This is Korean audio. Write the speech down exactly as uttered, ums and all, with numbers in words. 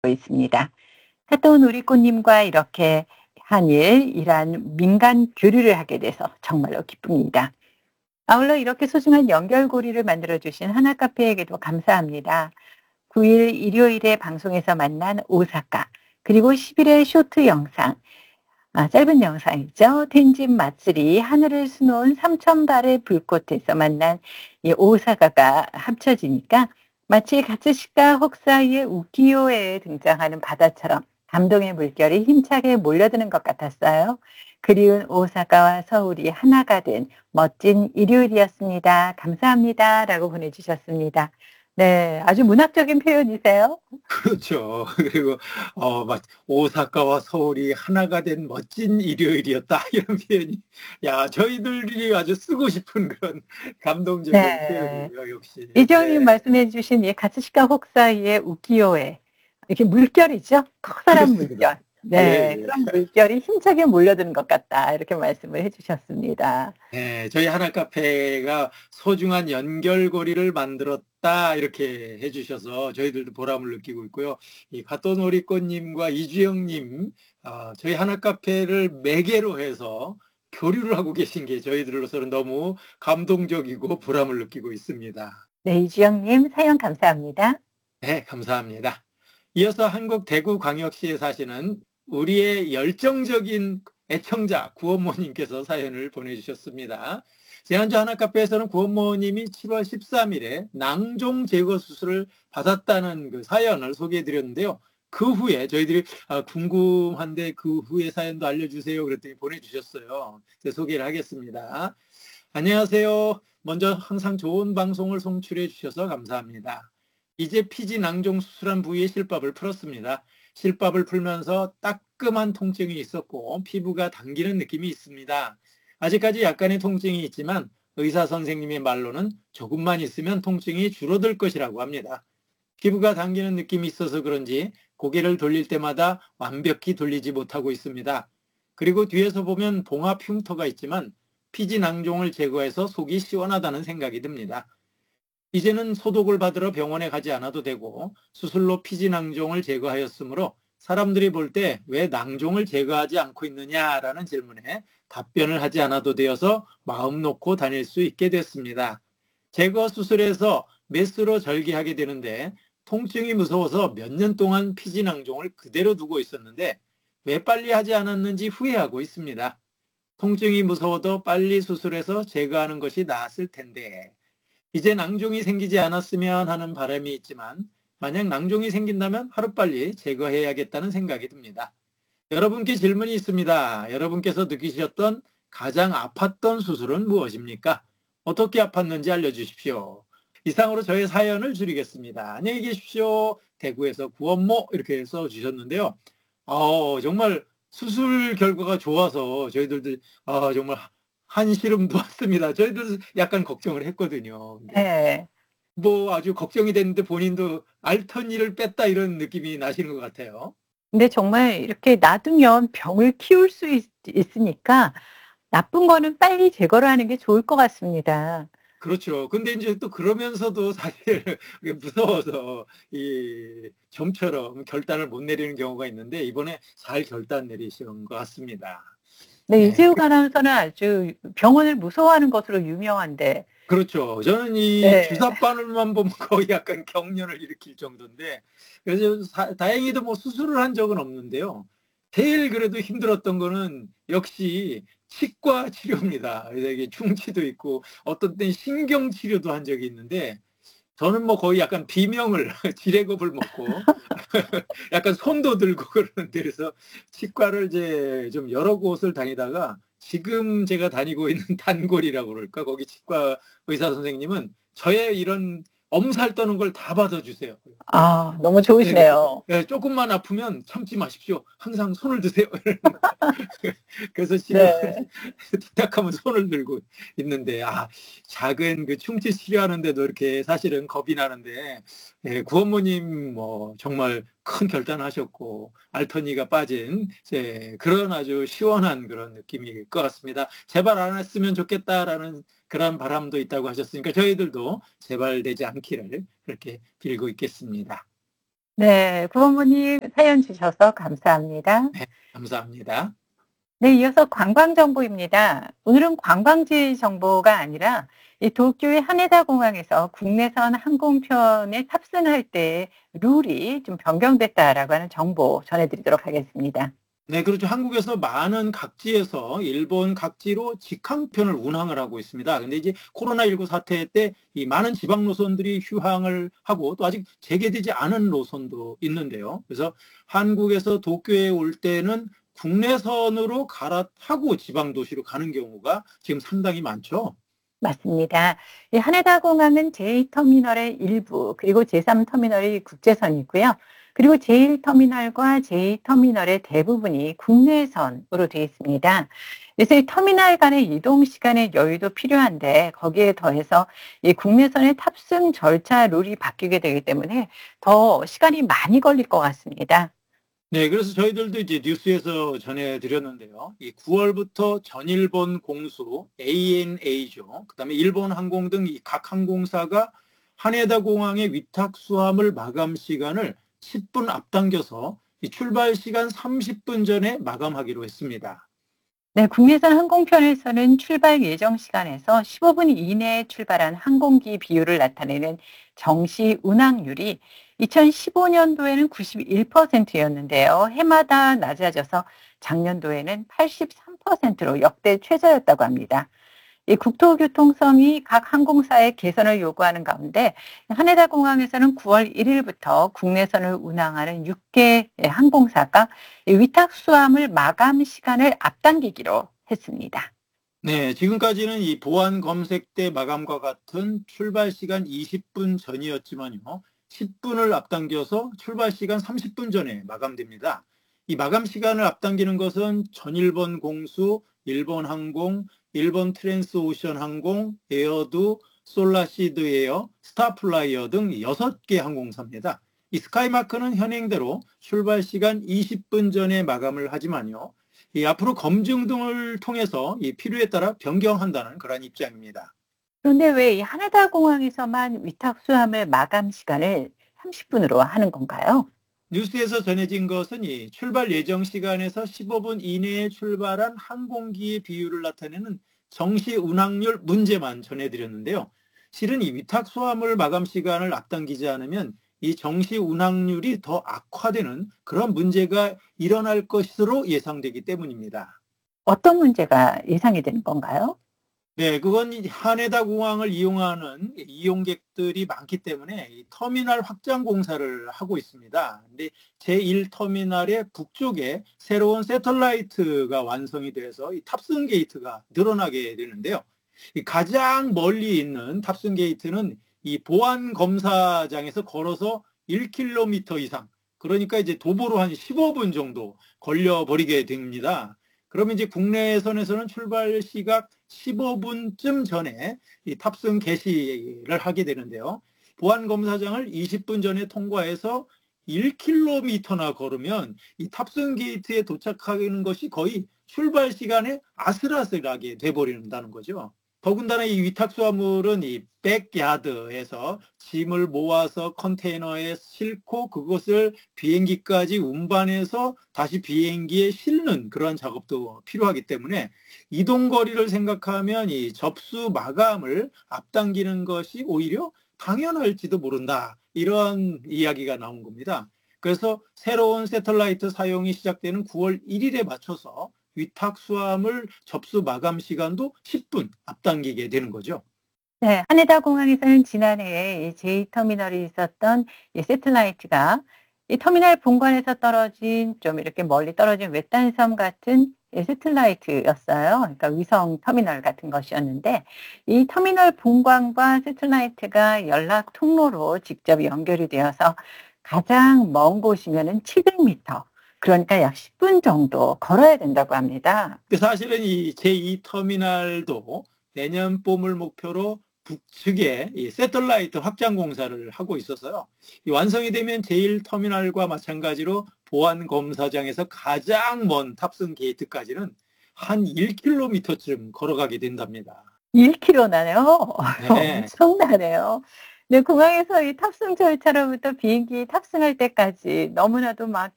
있습니다. 사또 누리꽃님과 이렇게 한일 이란 민간 교류를 하게 돼서 정말로 기쁩니다. 아울러 이렇게 소중한 연결고리를 만들어 주신 하나카페에게도 감사합니다. 구 일 일요일에 방송에서 만난 오사카, 그리고 십 일의 쇼트 영상, 아, 짧은 영상이죠. 텐진 마쓰리, 하늘을 수놓은 삼천 발의 불꽃에서 만난 이 오사카가 합쳐지니까 마치 가츠시카 홋카이의 우키요에 등장하는 바다처럼 감동의 물결이 힘차게 몰려드는 것 같았어요. 그리운 오사카와 서울이 하나가 된 멋진 일요일이었습니다. 감사합니다. 라고 보내주셨습니다. 네, 아주 문학적인 표현이세요. 그렇죠. 그리고 어, 막 오사카와 서울이 하나가 된 멋진 일요일이었다 이런 표현이, 야, 저희들이 아주 쓰고 싶은 그런 감동적인 네. 표현이에요, 역시. 이정님 네, 말씀해 주신 이 가츠시카 홋카이의 우키요에 이렇게 물결이죠. 커다란 그렇습니다. 물결. 예, 네, 예. 그런 물결이 힘차게 몰려드는 것 같다. 이렇게 말씀을 해 주셨습니다. 네, 저희 하나 카페가 소중한 연결고리를 만들었다 이렇게 해주셔서 저희들도 보람을 느끼고 있고요. 이 갓도놀이꽃님과 이주영님, 어, 저희 하나 카페를 매개로 해서 교류를 하고 계신 게 저희들로서는 너무 감동적이고 보람을 느끼고 있습니다. 네, 이주영님 사연 감사합니다. 네, 감사합니다. 이어서 한국 대구광역시에 사시는 우리의 열정적인 애청자 구원모님께서 사연을 보내주셨습니다. 지난주 하나카페에서는 구원모님이 칠월 십삼일에 낭종 제거 수술을 받았다는 그 사연을 소개해드렸는데요. 그 후에 저희들이 아, 궁금한데 그 후에 사연도 알려주세요 그랬더니 보내주셨어요. 제가 소개를 하겠습니다. 안녕하세요. 먼저 항상 좋은 방송을 송출해 주셔서 감사합니다. 이제 피지 낭종 수술한 부위에 실밥을 풀었습니다. 실밥을 풀면서 따끔한 통증이 있었고 피부가 당기는 느낌이 있습니다. 아직까지 약간의 통증이 있지만 의사 선생님의 말로는 조금만 있으면 통증이 줄어들 것이라고 합니다. 피부가 당기는 느낌이 있어서 그런지 고개를 돌릴 때마다 완벽히 돌리지 못하고 있습니다. 그리고 뒤에서 보면 봉합 흉터가 있지만 피지 낭종을 제거해서 속이 시원하다는 생각이 듭니다. 이제는 소독을 받으러 병원에 가지 않아도 되고 수술로 피지 낭종을 제거하였으므로 사람들이 볼 때 왜 낭종을 제거하지 않고 있느냐라는 질문에 답변을 하지 않아도 되어서 마음 놓고 다닐 수 있게 됐습니다. 제거 수술에서 메스로 절개하게 되는데 통증이 무서워서 몇 년 동안 피지 낭종을 그대로 두고 있었는데 왜 빨리 하지 않았는지 후회하고 있습니다. 통증이 무서워도 빨리 수술해서 제거하는 것이 나았을 텐데 이제 낭종이 생기지 않았으면 하는 바람이 있지만 만약 낭종이 생긴다면 하루빨리 제거해야겠다는 생각이 듭니다. 여러분께 질문이 있습니다. 여러분께서 느끼셨던 가장 아팠던 수술은 무엇입니까? 어떻게 아팠는지 알려주십시오. 이상으로 저의 사연을 줄이겠습니다. 안녕히 계십시오. 대구에서 구원모 이렇게 써주셨는데요. 어, 정말 수술 결과가 좋아서 저희들도 아, 정말 한시름 돋았습니다. 저희들도 약간 걱정을 했거든요. 근데 네. 뭐 아주 걱정이 됐는데 본인도 알턴니를 뺐다 이런 느낌이 나시는 것 같아요. 근데 정말 이렇게 놔두면 병을 키울 수 있, 있으니까 나쁜 거는 빨리 제거를 하는 게 좋을 것 같습니다. 그렇죠. 근데 이제 또 그러면서도 사실 무서워서 이 좀처럼 결단을 못 내리는 경우가 있는데 이번에 잘 결단 내리신 것 같습니다. 네, 네. 이재욱 아나운서는 아주 병원을 무서워하는 것으로 유명한데, 그렇죠. 저는 이 네. 주사바늘만 보면 거의 약간 경련을 일으킬 정도인데, 그래서 사- 다행히도 뭐 수술을 한 적은 없는데요. 제일 그래도 힘들었던 거는 역시 치과 치료입니다. 그래서 이게 충치도 있고, 어떤 땐 신경 치료도 한 적이 있는데, 저는 뭐 거의 약간 비명을 지레겁을 먹고 약간 손도 들고 그러는데 그래서 치과를 이제 좀 여러 곳을 다니다가 지금 제가 다니고 있는 단골이라고 그럴까 거기 치과 의사 선생님은 저의 이런 엄살 떠는 걸 다 받아주세요. 아, 너무 네, 그래서 좋으시네요. 네, 조금만 아프면 참지 마십시오. 항상 손을 드세요. 그래서 지금 네. 부탁하면 손을 들고 있는데 아 작은 그 충치 치료하는데도 이렇게 사실은 겁이 나는데 예, 구원모님 뭐 정말 큰 결단하셨고 알터니가 빠진 예, 그런 아주 시원한 그런 느낌일 것 같습니다. 제발 안 했으면 좋겠다라는 그런 바람도 있다고 하셨으니까 저희들도 제발 되지 않기를 그렇게 빌고 있겠습니다. 네. 구원모님 사연 주셔서 감사합니다. 네, 감사합니다. 네, 이어서 관광 정보입니다. 오늘은 관광지 정보가 아니라 이 도쿄의 하네다 공항에서 국내선 항공편에 탑승할 때 룰이 좀 변경됐다라고 하는 정보 전해드리도록 하겠습니다. 네, 그렇죠. 한국에서 많은 각지에서 일본 각지로 직항편을 운항을 하고 있습니다. 근데 이제 코로나십구 사태 때 이 많은 지방 노선들이 휴항을 하고 또 아직 재개되지 않은 노선도 있는데요. 그래서 한국에서 도쿄에 올 때는 국내선으로 갈아타고 지방 도시로 가는 경우가 지금 상당히 많죠. 맞습니다. 이 하네다 공항은 제이 터미널의 일부, 그리고 제삼 터미널이 국제선이고요. 그리고 제일 터미널과 제이 터미널의 대부분이 국내선으로 되어 있습니다. 그래서 이 터미널 간의 이동 시간의 여유도 필요한데 거기에 더해서 이 국내선의 탑승 절차 룰이 바뀌게 되기 때문에 더 시간이 많이 걸릴 것 같습니다. 네, 그래서 저희들도 이제 뉴스에서 전해드렸는데요. 이 구월부터 전일본 공수 에이엔에이죠. 그다음에 일본 항공 등 이 각 항공사가 하네다 공항의 위탁 수함을 마감 시간을 십 분 앞당겨서 이 출발 시간 삼십 분 전에 마감하기로 했습니다. 네, 국내선 항공편에서는 출발 예정 시간에서 십오 분 이내에 출발한 항공기 비율을 나타내는 정시 운항률이 이천십오 년도에는 구십일 퍼센트였는데요. 해마다 낮아져서 작년도에는 팔십삼 퍼센트로 역대 최저였다고 합니다. 이 국토교통성이 각 항공사의 개선을 요구하는 가운데 하네다 공항에서는 구월 일일부터 국내선을 운항하는 여섯 개 항공사가 이 위탁 수함을 마감 시간을 앞당기기로 했습니다. 네, 지금까지는 이 보안 검색 때 마감과 같은 출발 시간 이십 분 전이었지만요. 십 분을 앞당겨서 출발 시간 삼십 분 전에 마감됩니다. 이 마감 시간을 앞당기는 것은 전일본 공수, 일본 항공, 일본 트랜스오션 항공, 에어두, 솔라시드 에어, 스타플라이어 등 여섯 개 항공사입니다. 이 스카이마크는 현행대로 출발 시간 이십 분 전에 마감을 하지만요. 이 앞으로 검증 등을 통해서 이 필요에 따라 변경한다는 그런 입장입니다. 그런데 왜 이 하네다 공항에서만 위탁 수함을 마감 시간을 삼십 분으로 하는 건가요? 뉴스에서 전해진 것은 이 출발 예정 시간에서 십오 분 이내에 출발한 항공기의 비율을 나타내는 정시 운항률 문제만 전해드렸는데요. 실은 이 위탁 수함을 마감 시간을 앞당기지 않으면 이 정시 운항률이 더 악화되는 그런 문제가 일어날 것으로 예상되기 때문입니다. 어떤 문제가 예상이 되는 건가요? 네, 그건 이 하네다 공항을 이용하는 이용객들이 많기 때문에 이 터미널 확장 공사를 하고 있습니다. 근데 제일 터미널의 북쪽에 새로운 새털라이트가 완성이 돼서 이 탑승 게이트가 늘어나게 되는데요. 이 가장 멀리 있는 탑승 게이트는 이 보안 검사장에서 걸어서 일 킬로미터 이상, 그러니까 이제 도보로 한 십오 분 정도 걸려 버리게 됩니다. 그러면 이제 국내선에서는 출발 시각 십오 분쯤 전에 이 탑승 개시를 하게 되는데요. 보안검사장을 이십 분 전에 통과해서 일 킬로미터나 걸으면 이 탑승 게이트에 도착하는 것이 거의 출발 시간에 아슬아슬하게 돼버린다는 거죠. 더군다나 이 위탁 수화물은 이 백야드에서 짐을 모아서 컨테이너에 싣고 그것을 비행기까지 운반해서 다시 비행기에 싣는 그런 작업도 필요하기 때문에 이동 거리를 생각하면 이 접수 마감을 앞당기는 것이 오히려 당연할지도 모른다. 이런 이야기가 나온 겁니다. 그래서 새로운 새털라이트 사용이 시작되는 구월 일일에 맞춰서 위탁 수함을 접수 마감 시간도 십 분 앞당기게 되는 거죠. 네, 하네다 공항에서는 지난해에 이 제이 터미널이 있었던 이 새틀라이트가 이 터미널 본관에서 떨어진 좀 이렇게 멀리 떨어진 외딴 섬 같은 이 새틀라이트였어요. 그러니까 위성 터미널 같은 것이었는데 이 터미널 본관과 새틀라이트가 연락 통로로 직접 연결이 되어서 가장 먼 곳이면은 칠백 미터, 그러니까 약 십 분 정도 걸어야 된다고 합니다. 사실은 이 제이 터미널도 내년 봄을 목표로 북측에 이 새털라이트 확장 공사를 하고 있어서요. 이 완성이 되면 제일 터미널과 마찬가지로 보안 검사장에서 가장 먼 탑승 게이트까지는 한 일 킬로미터쯤 걸어가게 된답니다. 일 킬로미터나요? 네. 엄청나네요. 네, 공항에서 이 탑승 절차로부터 비행기 탑승할 때까지 너무나도 막